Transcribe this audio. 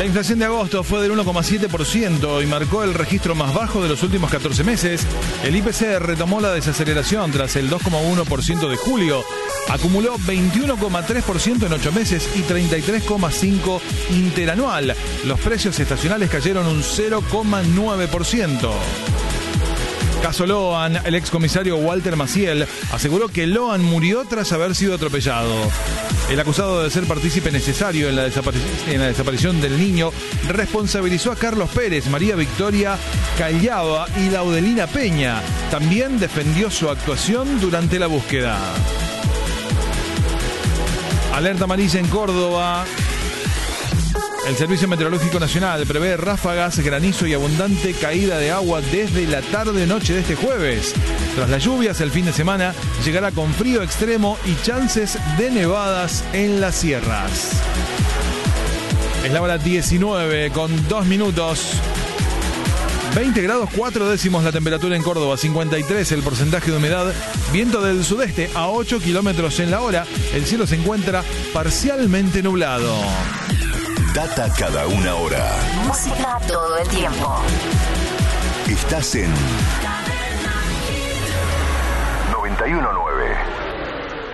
La inflación de agosto fue del 1,7% y marcó el registro más bajo de los últimos 14 meses. El IPC retomó la desaceleración tras el 2,1% de julio. Acumuló 21,3% en 8 meses y 33,5% interanual. Los precios estacionales cayeron un 0,9%. Caso Loan, el excomisario Walter Maciel aseguró que Loan murió tras haber sido atropellado. El acusado de ser partícipe necesario en la desaparición del niño responsabilizó a Carlos Pérez, María Victoria Callaba y Laudelina Peña. También defendió su actuación durante la búsqueda. Alerta amarilla en Córdoba. El Servicio Meteorológico Nacional prevé ráfagas, granizo y abundante caída de agua desde la tarde-noche de este jueves. Tras las lluvias, el fin de semana llegará con frío extremo y chances de nevadas en las sierras. Es la hora 19:02. 20 grados 4 décimos la temperatura en Córdoba, 53 el porcentaje de humedad, viento del sudeste a 8 kilómetros en la hora, el cielo se encuentra parcialmente nublado. Data cada una hora. Música todo el tiempo. Estás en 91.9.